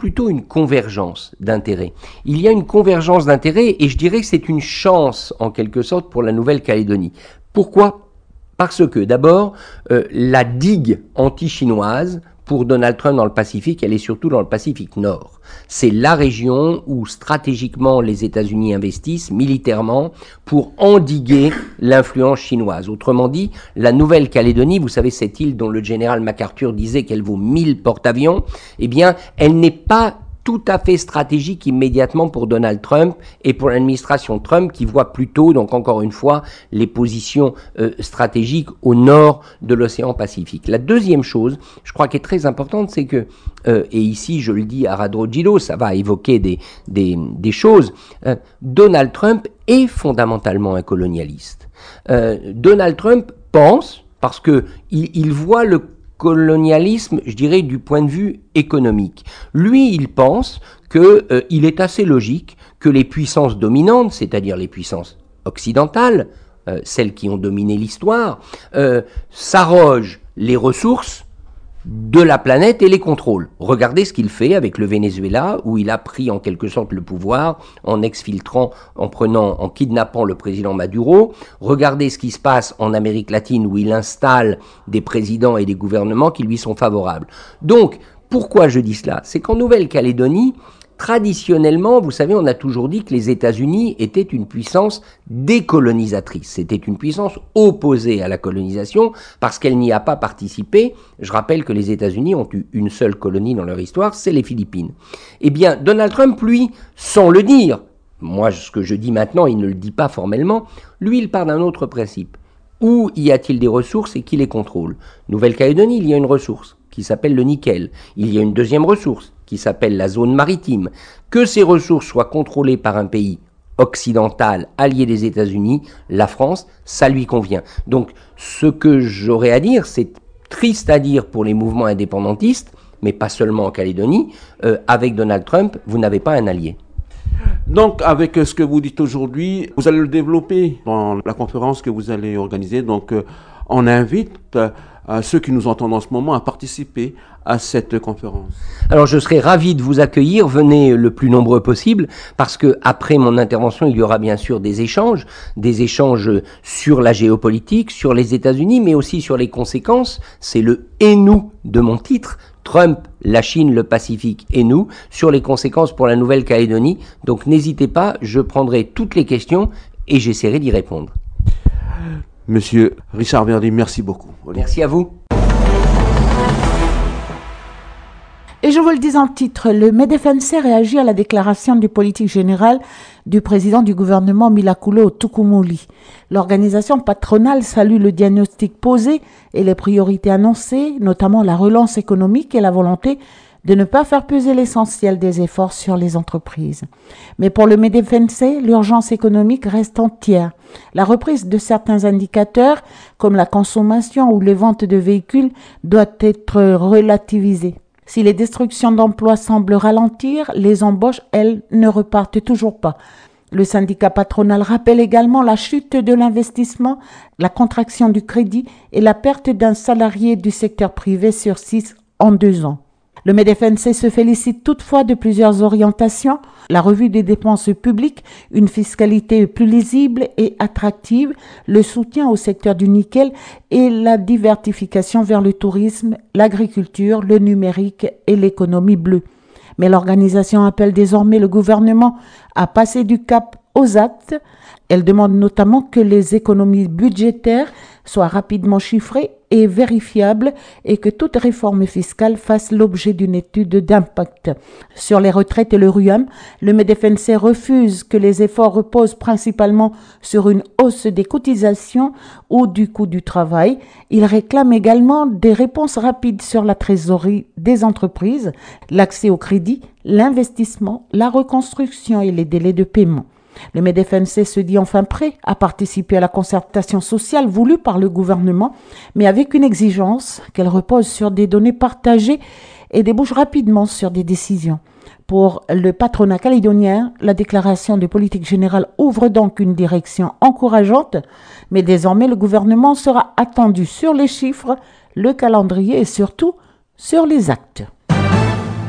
plutôt une convergence d'intérêts. Il y a une convergence d'intérêts et je dirais que c'est une chance en quelque sorte pour la Nouvelle-Calédonie. Pourquoi ? Parce que d'abord, la digue anti-chinoise pour Donald Trump dans le Pacifique, elle est surtout dans le Pacifique Nord. C'est la région où stratégiquement les États-Unis investissent militairement pour endiguer l'influence chinoise. Autrement dit, la Nouvelle-Calédonie, vous savez cette île dont le général MacArthur disait qu'elle vaut 1000 porte-avions, eh bien, elle n'est pas tout à fait stratégique immédiatement pour Donald Trump et pour l'administration Trump qui voit plutôt, donc encore une fois, les positions stratégiques au nord de l'océan Pacifique. La deuxième chose, je crois qui est très importante, c'est que, et ici je le dis à Radrogilo, ça va évoquer des choses, Donald Trump est fondamentalement un colonialiste. Donald Trump pense, parce que il voit le colonialisme, je dirais, du point de vue économique. Lui, il pense qu'il est assez logique que les puissances dominantes, c'est-à-dire les puissances occidentales, celles qui ont dominé l'histoire, s'arrogent les ressources de la planète et les contrôlent. Regardez ce qu'il fait avec le Venezuela, où il a pris en quelque sorte le pouvoir en exfiltrant, en kidnappant le président Maduro. Regardez ce qui se passe en Amérique latine, où il installe des présidents et des gouvernements qui lui sont favorables. Donc, pourquoi je dis cela ? C'est qu'en Nouvelle-Calédonie, traditionnellement, vous savez, on a toujours dit que les États-Unis étaient une puissance décolonisatrice. C'était une puissance opposée à la colonisation parce qu'elle n'y a pas participé. Je rappelle que les États-Unis ont eu une seule colonie dans leur histoire, c'est les Philippines. Eh bien, Donald Trump, lui, sans le dire, moi, ce que je dis maintenant, il ne le dit pas formellement, lui, il part d'un autre principe. Où y a-t-il des ressources et qui les contrôle ? Nouvelle-Calédonie, il y a une ressource qui s'appelle le nickel. Il y a une deuxième ressource qui s'appelle la zone maritime. Que ces ressources soient contrôlées par un pays occidental, allié des États-Unis, la France, ça lui convient. Donc, ce que j'aurais à dire, c'est triste à dire pour les mouvements indépendantistes, mais pas seulement en Calédonie, avec Donald Trump, vous n'avez pas un allié. Donc, avec ce que vous dites aujourd'hui, vous allez le développer dans la conférence que vous allez organiser. Donc, on invite ceux qui nous entendent en ce moment à participer à cette conférence. Alors je serai ravi de vous accueillir, venez le plus nombreux possible, parce que après mon intervention, il y aura bien sûr des échanges sur la géopolitique, sur les États-Unis, mais aussi sur les conséquences. C'est le « et nous » de mon titre, Trump, la Chine, le Pacifique et nous, sur les conséquences pour la Nouvelle-Calédonie. Donc n'hésitez pas, je prendrai toutes les questions et j'essaierai d'y répondre. Monsieur Richard Verdi, merci beaucoup. Merci à vous. Et je vous le dis en titre, le MEDEFNC réagit à la déclaration du politique général du président du gouvernement Milakulo Tukumuli. L'organisation patronale salue le diagnostic posé et les priorités annoncées, notamment la relance économique et la volonté de ne pas faire peser l'essentiel des efforts sur les entreprises. Mais pour le MEDEFNC, l'urgence économique reste entière. La reprise de certains indicateurs, comme la consommation ou les ventes de véhicules, doit être relativisée. Si les destructions d'emplois semblent ralentir, les embauches, elles, ne repartent toujours pas. Le syndicat patronal rappelle également la chute de l'investissement, la contraction du crédit et la perte d'un salarié du secteur privé sur 6 en 2 ans. Le MEDEFNC se félicite toutefois de plusieurs orientations, la revue des dépenses publiques, une fiscalité plus lisible et attractive, le soutien au secteur du nickel et la diversification vers le tourisme, l'agriculture, le numérique et l'économie bleue. Mais l'organisation appelle désormais le gouvernement à passer du cap aux actes. Elle demande notamment que les économies budgétaires soient rapidement chiffrées et vérifiables et que toute réforme fiscale fasse l'objet d'une étude d'impact. Sur les retraites et le RUAM, le MEDEFNC refuse que les efforts reposent principalement sur une hausse des cotisations ou du coût du travail. Il réclame également des réponses rapides sur la trésorerie des entreprises, l'accès au crédit, l'investissement, la reconstruction et les délais de paiement. Le MEDEFNC se dit enfin prêt à participer à la concertation sociale voulue par le gouvernement, mais avec une exigence qu'elle repose sur des données partagées et débouche rapidement sur des décisions. Pour le patronat calédonien, la déclaration de politique générale ouvre donc une direction encourageante, mais désormais le gouvernement sera attendu sur les chiffres, le calendrier et surtout sur les actes.